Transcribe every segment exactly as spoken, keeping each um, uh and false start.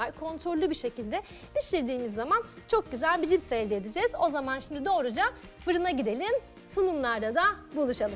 güzel kontrollü bir şekilde pişirdiğimiz zaman çok güzel bir cips elde edeceğiz. O zaman şimdi doğruca fırına gidelim. Sunumlarda da buluşalım.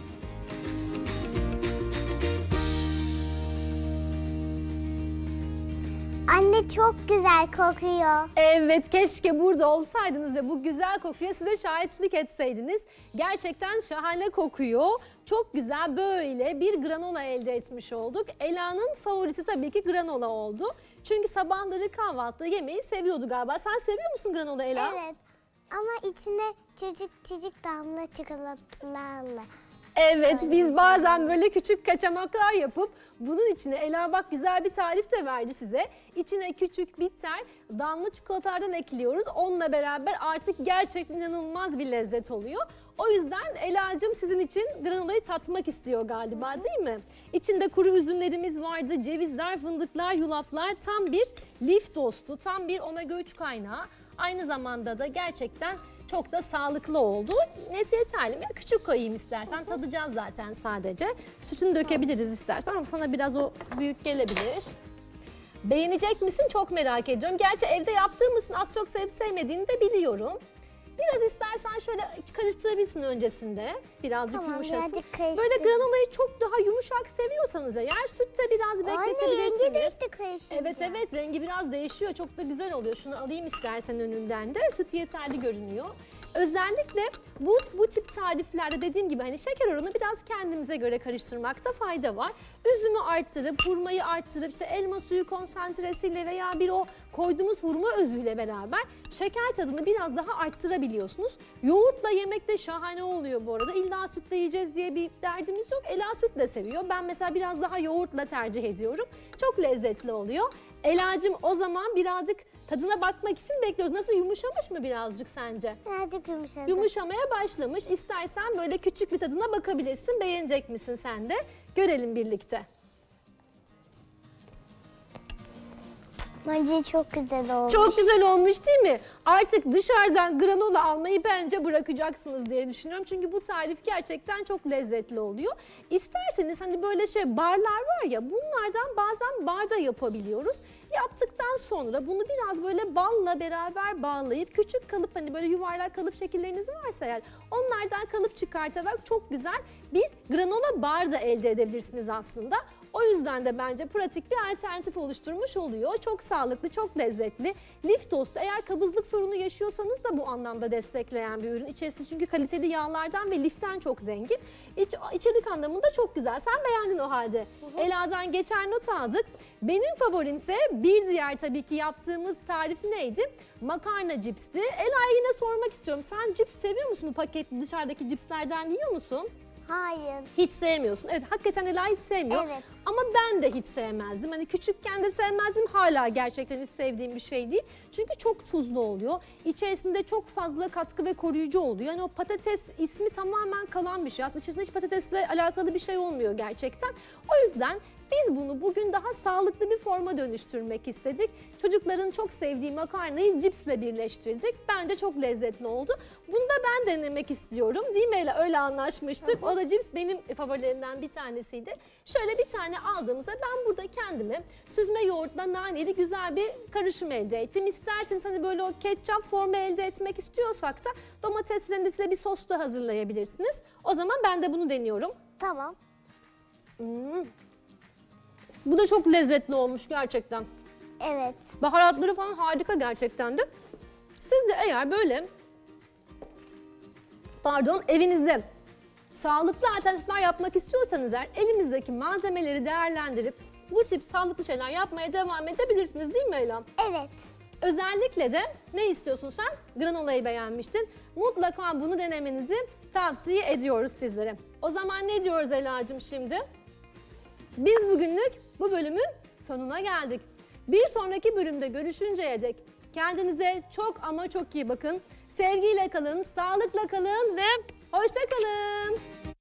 Anne çok güzel kokuyor. Evet, keşke burada olsaydınız ve bu güzel kokuya size şahitlik etseydiniz. Gerçekten şahane kokuyor. Çok güzel böyle bir granola elde etmiş olduk. Ela'nın favorisi tabii ki granola oldu. Çünkü sabahları kahvaltıda yemeği seviyordu galiba. Sen seviyor musun granola Ela? Evet. Ama içinde çocuk çocuk damla çikolatalı. Evet, biz bazen böyle küçük kaçamaklar yapıp bunun içine Ela bak güzel bir tarif de verdi size. İçine küçük bitter damla çikolatalardan ekliyoruz. Onunla beraber artık gerçekten inanılmaz bir lezzet oluyor. O yüzden Ela'cığım sizin için granolayı tatmak istiyor galiba, değil mi? İçinde kuru üzümlerimiz vardı, cevizler, fındıklar, yulaflar, tam bir lif dostu, tam bir omega üç kaynağı. Aynı zamanda da gerçekten çok da sağlıklı oldu. Net yeterli mi? Küçük koyayım istersen. Tadacağız zaten sadece. Sütünü dökebiliriz istersen ama sana biraz o büyük gelebilir. Beğenecek misin? Çok merak ediyorum. Gerçi evde yaptığım için az çok sevip sevmediğini de biliyorum. Biraz istersen şöyle karıştırabilirsin öncesinde. Birazcık Tamam, yumuşasın. birazcık karıştır. Böyle granolayı çok daha yumuşak seviyorsanız eğer sütte biraz bekletebilirsiniz. Anne rengi değişti karışınca. Evet evet, rengi biraz değişiyor. Çok da güzel oluyor. Şunu alayım istersen önünden de. Süt yeterli görünüyor. Özellikle bu, bu tip tariflerde dediğim gibi hani şeker oranı biraz kendimize göre karıştırmakta fayda var. Üzümü arttırıp, hurmayı arttırıp işte elma suyu konsantresiyle veya bir o koyduğumuz hurma özüyle beraber şeker tadını biraz daha arttırabiliyorsunuz. Yoğurtla yemek de şahane oluyor bu arada. İlla sütle yiyeceğiz diye bir derdimiz yok. Ela sütle seviyor. Ben mesela biraz daha yoğurtla tercih ediyorum. Çok lezzetli oluyor. Ela'cığım o zaman birazcık tadına bakmak için bekliyoruz. Nasıl, yumuşamış mı birazcık sence? Birazcık yumuşadı. Yumuşamaya başlamış. İstersen böyle küçük bir tadına bakabilirsin. Beğenecek misin sen de? Görelim birlikte. Bence çok güzel olmuş. Çok güzel olmuş değil mi? Artık dışarıdan granola almayı bence bırakacaksınız diye düşünüyorum. Çünkü bu tarif gerçekten çok lezzetli oluyor. İsterseniz hani böyle şey barlar var ya, bunlardan bazen barda yapabiliyoruz. Yaptıktan sonra bunu biraz böyle balla beraber bağlayıp küçük kalıp, hani böyle yuvarlak kalıp şekilleriniz varsa eğer onlardan kalıp çıkartarak çok güzel bir granola bar da elde edebilirsiniz aslında. O yüzden de bence pratik bir alternatif oluşturmuş oluyor. Çok sağlıklı, çok lezzetli. Lif tostu, eğer kabızlık sorunu yaşıyorsanız da bu anlamda destekleyen bir ürün. İçerisi çünkü kaliteli yağlardan ve liften çok zengin. İç, içerik anlamında çok güzel. Sen beğendin o halde. Hı hı. Ela'dan geçer not aldık. Benim favorimse bir diğer tabii ki yaptığımız tarif neydi? Makarna cipsti. Ela'ya yine sormak istiyorum. Sen cips seviyor musun? Bu paketli dışarıdaki cipslerden yiyor musun? Hayır. Hiç sevmiyorsun. Evet, hakikaten Ela hiç sevmiyor. Evet. Ama ben de hiç sevmezdim. Hani küçükken de sevmezdim. Hala gerçekten hiç sevdiğim bir şey değil. Çünkü çok tuzlu oluyor. İçerisinde çok fazla katkı ve koruyucu oluyor. Yani o patates ismi tamamen kalan bir şey. Aslında içerisinde hiç patatesle alakalı bir şey olmuyor gerçekten. O yüzden biz bunu bugün daha sağlıklı bir forma dönüştürmek istedik. Çocukların çok sevdiği makarnayı cipsle birleştirdik. Bence çok lezzetli oldu. Bunu da ben denemek istiyorum. Değil mi Ela? Öyle anlaşmıştık. Hı hı. O da cips benim favorilerimden bir tanesiydi. Şöyle bir tane aldığımızda ben burada kendime süzme yoğurtla naneli güzel bir karışım elde ettim. İsterseniz hani böyle o ketçap formu elde etmek istiyorsak da domates rendesiyle bir sos da hazırlayabilirsiniz. O zaman ben de bunu deniyorum. Tamam. Hmm. Bu da çok lezzetli olmuş gerçekten. Evet. Baharatları falan harika gerçekten de. Siz de eğer böyle pardon evinizde sağlıklı alternatifler yapmak istiyorsanız eğer elimizdeki malzemeleri değerlendirip bu tip sağlıklı şeyler yapmaya devam edebilirsiniz, değil mi Ela? Evet. Özellikle de ne istiyorsun sen? Granolayı beğenmiştin. Mutlaka bunu denemenizi tavsiye ediyoruz sizlere. O zaman ne diyoruz Ela'cığım şimdi? Biz bugünlük bu bölümün sonuna geldik. Bir sonraki bölümde görüşünceye dek kendinize çok ama çok iyi bakın. Sevgiyle kalın, sağlıkla kalın ve hoşça kalın.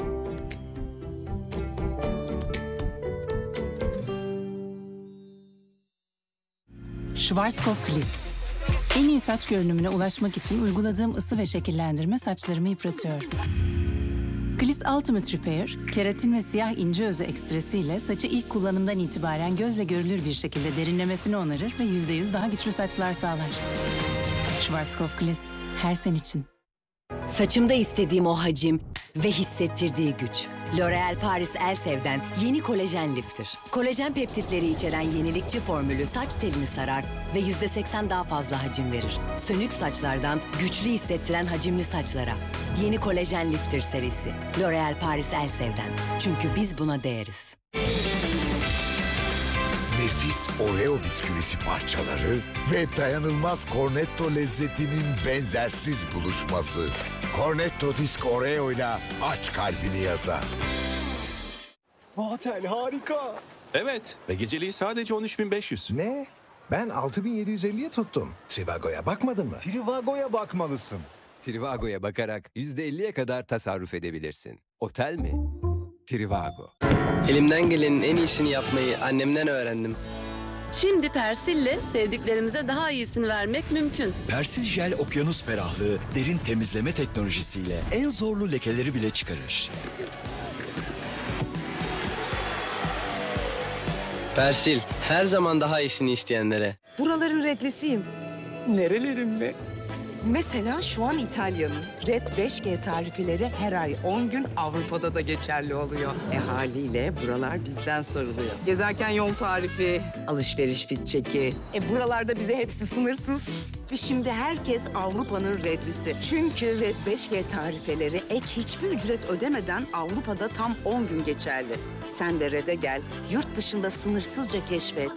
Schwarzkopf Gliss. En iyi saç görünümüne ulaşmak için uyguladığım ısı ve şekillendirme saçlarımı yıpratıyor. Gliss Ultimate Repair, keratin ve siyah ince özü ekstresiyle saçı ilk kullanımdan itibaren gözle görülür bir şekilde derinlemesine onarır ve yüzde yüz daha güçlü saçlar sağlar. Schwarzkopf Gliss, her sen için. Saçımda istediğim o hacim ve hissettirdiği güç. L'Oréal Paris Elsev'den yeni kolajen lifter. Kolajen peptitleri içeren yenilikçi formülü saç telini sarar ve yüzde seksen daha fazla hacim verir. Sönük saçlardan güçlü hissettiren hacimli saçlara. Yeni kolajen lifter serisi. L'Oréal Paris Elsev'den. Çünkü biz buna değeriz. Nefis Oreo bisküvisi parçaları ve dayanılmaz Cornetto lezzetinin benzersiz buluşması. Cornetto Disk Oreo ile aç kalbini yazar. Bu otel harika. Evet ve geceliği sadece on üç bin beş yüz. Ne? Ben altı bin yedi yüz elliye tuttum. Trivago'ya bakmadın mı? Trivago'ya bakmalısın. Trivago'ya bakarak yüzde elliye kadar tasarruf edebilirsin. Otel mi? Trivago. Elimden gelenin en iyisini yapmayı annemden öğrendim. Şimdi Persil'le sevdiklerimize daha iyisini vermek mümkün. Persil Jel okyanus ferahlığı derin temizleme teknolojisiyle en zorlu lekeleri bile çıkarır. Persil, her zaman daha iyisini isteyenlere. Buraların redlisiyim. Nerelerin mi? Mesela şu an İtalya'nın Red beş G tarifeleri her ay on gün Avrupa'da da geçerli oluyor. E haliyle buralar bizden soruluyor. Gezerken yol tarifi, alışveriş fit çeki. E buralarda bize hepsi sınırsız. Ve şimdi herkes Avrupa'nın Redlisi. Çünkü Red beş G tarifeleri ek hiçbir ücret ödemeden Avrupa'da tam on gün geçerli. Sen de Red'e gel, yurt dışında sınırsızca keşfet.